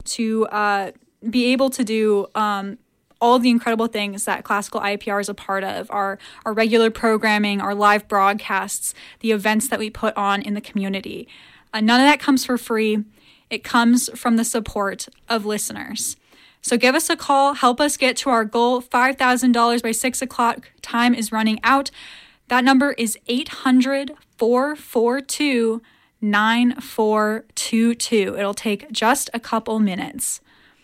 to be able to do all the incredible things that Classical IPR is a part of, our regular programming, our live broadcasts, the events that we put on in the community. None of that comes for free. It comes from the support of listeners. So give us a call. Help us get to our goal, $5,000 by 6 o'clock. Time is running out. That number is 800-442-9422. It'll take just a couple minutes.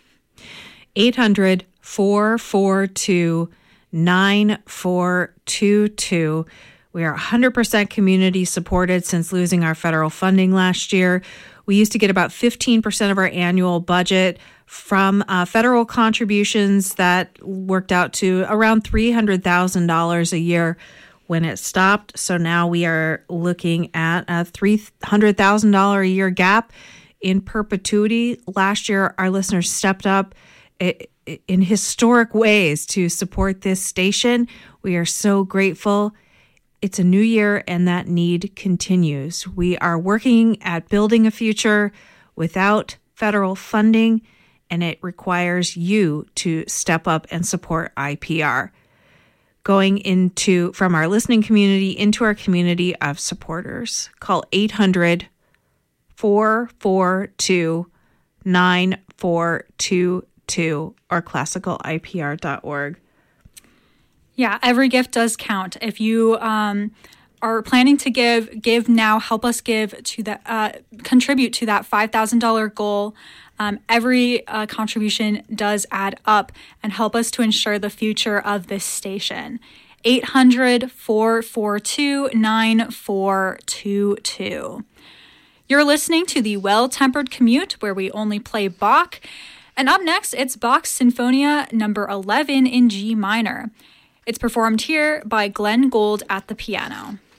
800-442-9422. We are 100% community supported since losing our federal funding last year. We used to get about 15% of our annual budget from federal contributions that worked out to around $300,000 a year when it stopped. So now we are looking at a $300,000 a year gap in perpetuity. Last year, our listeners stepped up in historic ways to support this station. We are so grateful. It's a new year and that need continues. We are working at building a future without federal funding, and it requires you to step up and support IPR. Going from our listening community into our community of supporters. Call 800-442-9422 or classicalipr.org. Yeah, every gift does count. If you are planning to give now. Help us give to the contribute to that $5,000 goal. Every contribution does add up and help us to ensure the future of this station. 800-442-9422. You're listening to the Well-Tempered Commute, where we only play Bach. And up next, it's Bach's Sinfonia number 11 in G minor. It's performed here by Glenn Gould at the piano.